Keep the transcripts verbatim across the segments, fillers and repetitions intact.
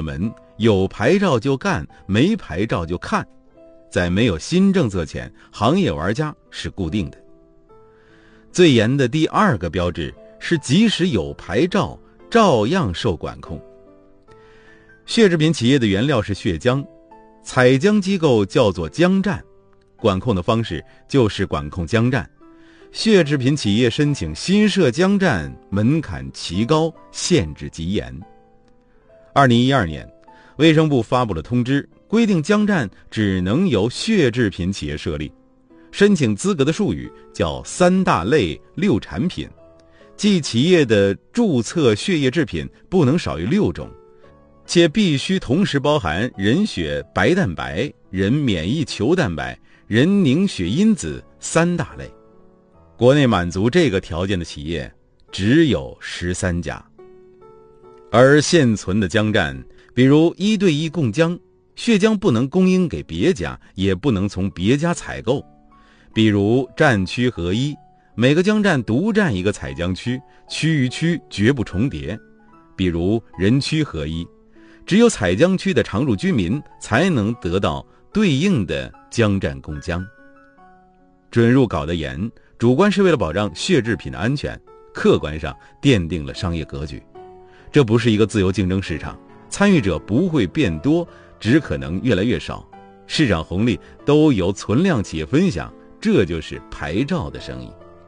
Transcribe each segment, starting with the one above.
了门，有牌照就干，没牌照就看。在没有新政策前，行业玩家是固定的。最严的第二个标志是，即使有牌照，照样受管控。血制品企业的原料是血浆，采浆机构叫做浆站，管控的方式就是管控浆站。血制品企业申请新设浆站，门槛奇高，限制极严。二零一二年，卫生部发布了通知，规定浆站只能由血制品企业设立，申请资格的术语叫三大类六产品，即企业的注册血液制品不能少于六种，且必须同时包含人血白蛋白、人免疫球蛋白、人凝血因子三大类。国内满足这个条件的企业只有十三家。而现存的浆站，比如一对一供浆，血浆不能供应给别家，也不能从别家采购。比如站区合一，每个浆站独占一个采浆区，区与区绝不重叠。比如人区合一，只有采浆区的常住居民才能得到对应的浆站供浆。准入搞得严，主观是为了保障血制品的安全，客观上奠定了商业格局。这不是一个自由竞争市场，参与者不会变多，只可能越来越少，市场红利都由存量企业分享，这就是牌照的生意。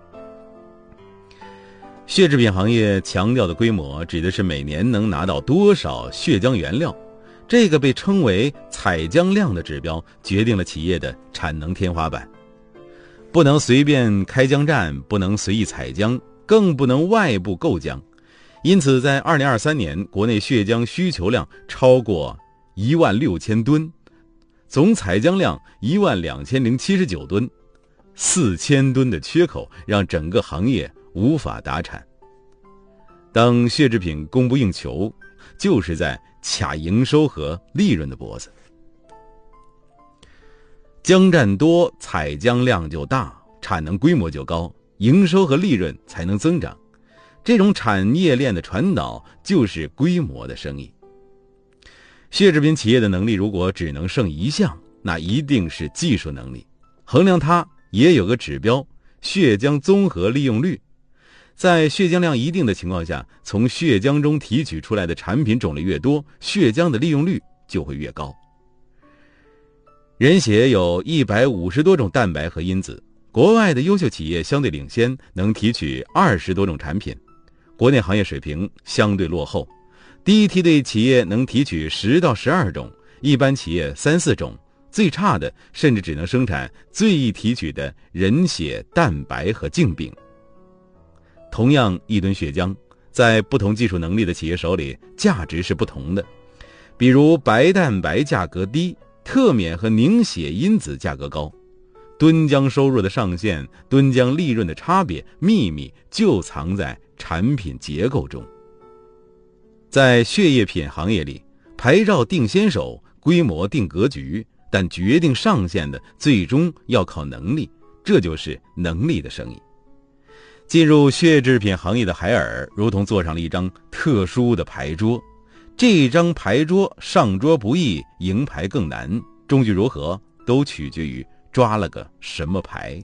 血制品行业强调的规模指的是每年能拿到多少血浆原料，这个被称为采浆量的指标决定了企业的产能天花板。不能随便开浆站，不能随意采浆，更不能外部购浆。因此在二零二三年，国内血浆需求量超过一万六千吨，总采浆量一万两千零七十九吨，四千吨的缺口让整个行业无法达产。当血制品供不应求，就是在卡营收和利润的脖子。浆站多，采浆量就大，产能规模就高，营收和利润才能增长。这种产业链的传导就是规模的生意。血制品企业的能力如果只能胜一项，那一定是技术能力。衡量它也有个指标，血浆综合利用率。在血浆量一定的情况下，从血浆中提取出来的产品种类越多，血浆的利用率就会越高。人血有一百五十多种蛋白和因子，国外的优秀企业相对领先，能提取二十多种产品。国内行业水平相对落后，低梯队企业能提取十到十二种，一般企业三四种，最差的甚至只能生产最易提取的人血蛋白和净饼。同样一吨血浆，在不同技术能力的企业手里，价值是不同的。比如白蛋白价格低，特免和凝血因子价格高。吨浆收入的上限，吨浆利润的差别，秘密就藏在产品结构中。在血液品行业里，牌照定先手，规模定格局，但决定上限的最终要靠能力，这就是能力的生意。进入血制品行业的海尔如同坐上了一张特殊的牌桌，这张牌桌上桌不易，赢牌更难，终局如何都取决于抓了个什么牌。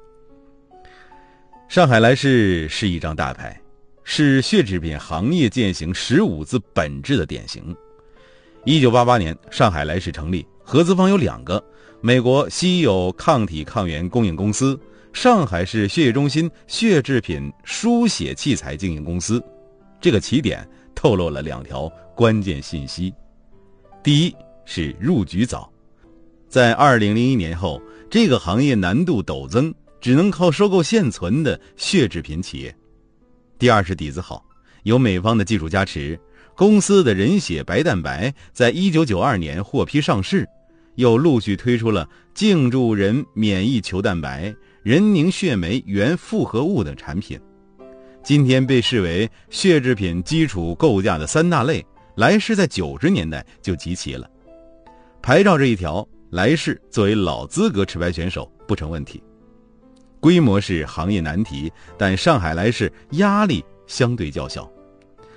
上海来世是一张大牌，是血制品行业践行十五字本质的典型。一九八八年，上海来世成立，合资方有两个，美国稀有抗体抗原供应公司，上海市血液中心血制品输血器材经营公司。这个起点透露了两条关键信息。第一是入局早，在二零零一年后，这个行业难度陡增，只能靠收购现存的血制品企业。第二是底子好，有美方的技术加持，公司的人血白蛋白在一九九二年获批上市，又陆续推出了净注人免疫球蛋白、人凝血酶原复合物等产品。今天被视为血制品基础构架的三大类，来世在九十年代就集齐了。牌照这一条，来世作为老资格持牌选手不成问题。规模是行业难题，但上海来世压力相对较小。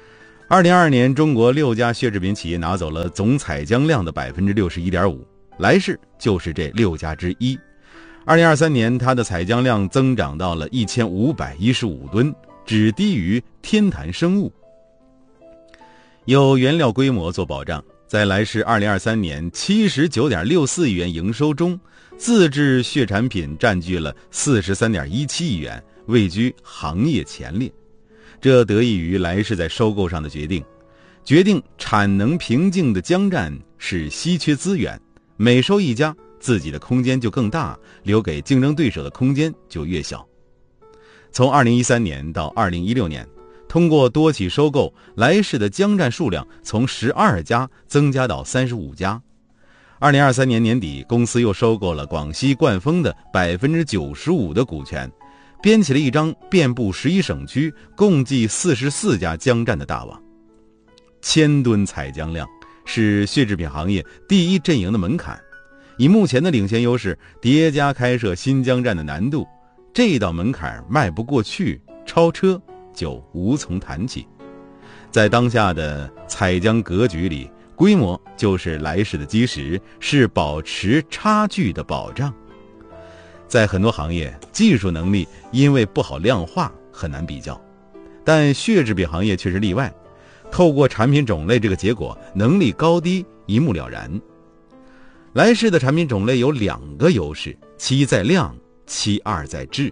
二零二二年，中国六家血制品企业拿走了总采浆量的 百分之六十一点五， 来世就是这六家之一。二零二三年，它的采浆量增长到了一千五百一十五吨，只低于天坛生物。有原料规模做保障，在来世二零二三年 七十九点六四亿元营收中，自制血产品占据了 四十三点一七亿元，位居行业前列。这得益于来世在收购上的决定，决定产能瓶颈的江站是稀缺资源，每收一家，自己的空间就更大，留给竞争对手的空间就越小。从二零一三年到二零一六年，通过多起收购，来世的江站数量从十二家增加到三十五家。二零二三年年底，公司又收购了广西冠丰的 百分之九十五 的股权，编起了一张遍布十一省区、共计四十四家江站的大网。千吨采浆量是血制品行业第一阵营的门槛，以目前的领先优势叠加开设新江站的难度，这道门槛迈不过去，超车就无从谈起。在当下的采浆格局里，规模就是来世的基石，是保持差距的保障。在很多行业，技术能力因为不好量化，很难比较，但血制品行业却是例外。透过产品种类这个结果，能力高低一目了然。来世的产品种类有两个优势，其一在量，其二在质。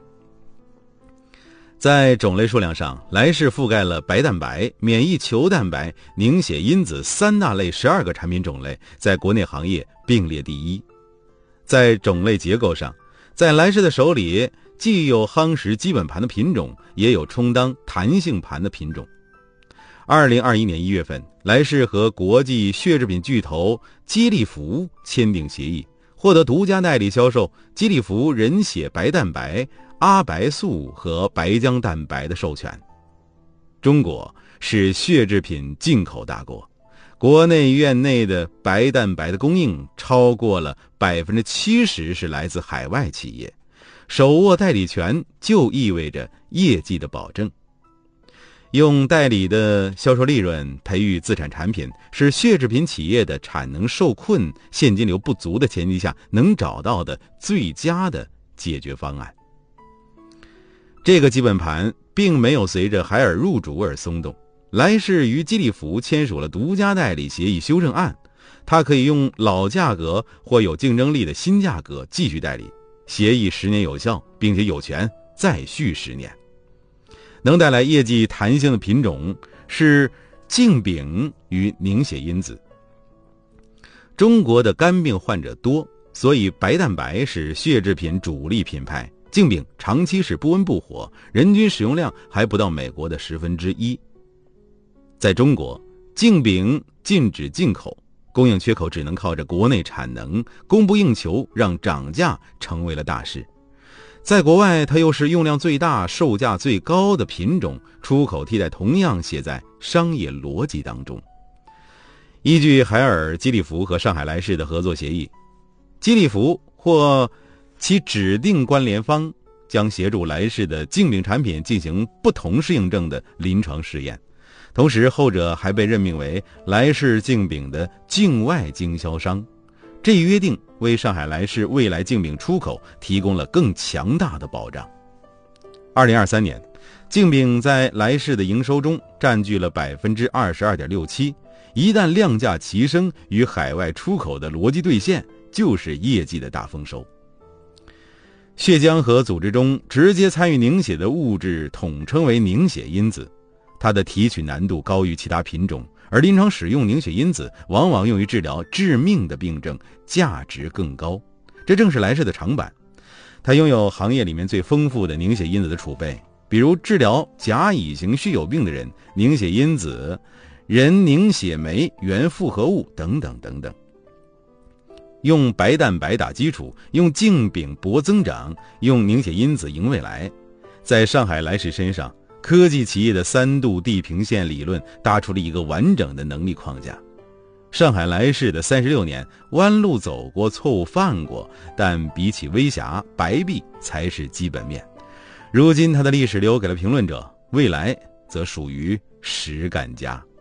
在种类数量上，来世覆盖了白蛋白、免疫球蛋白、凝血因子三大类十二个产品种类，在国内行业并列第一。在种类结构上，在来世的手里，既有夯实基本盘的品种，也有充当弹性盘的品种。二零二一年一月份，来世和国际血制品巨头基利福签订协议，获得独家代理销售基利福人血白蛋白、阿白素和白浆蛋白的授权。中国是血制品进口大国，国内院内的白蛋白的供应超过了 百分之七十 是来自海外企业，手握代理权就意味着业绩的保证。用代理的销售利润培育自产产品，是血制品企业的产能受困、现金流不足的前提下能找到的最佳的解决方案。这个基本盘并没有随着海尔入主而松动，来世与基利福签署了独家代理协议修正案，它可以用老价格或有竞争力的新价格继续代理，协议十年有效，并且有权再续十年。能带来业绩弹性的品种是净丙与凝血因子。中国的肝病患者多，所以白蛋白是血制品主力品牌，净丙长期是不温不火，人均使用量还不到美国的十分之一。在中国，净丙禁止进口，供应缺口只能靠着国内产能，供不应求让涨价成为了大事。在国外，它又是用量最大、售价最高的品种，出口替代同样写在商业逻辑当中。依据海尔、基利福和上海来世的合作协议，基利福或其指定关联方将协助来世的净丙产品进行不同适应症的临床试验，同时后者还被任命为来世净丙的境外经销商。这一约定为上海来世未来净丙出口提供了更强大的保障。二零二三年，净丙在来世的营收中占据了 百分之二十二点六七， 一旦量价齐升，与海外出口的逻辑兑现，就是业绩的大丰收。血浆和组织中直接参与凝血的物质统称为凝血因子，它的提取难度高于其他品种，而临床使用凝血因子往往用于治疗致命的病症，价值更高。这正是来世的长板，它拥有行业里面最丰富的凝血因子的储备，比如治疗甲乙型血友病的人，凝血因子、人凝血酶原复合物等等等等。用白蛋白打基础，用净丙搏增长，用凝血因子赢未来。在上海来世身上，科技企业的三度地平线理论搭出了一个完整的能力框架。上海来世的三十六年，弯路走过，错误犯过，但比起微瑕，白璧才是基本面。如今他的历史留给了评论者，未来则属于实干家。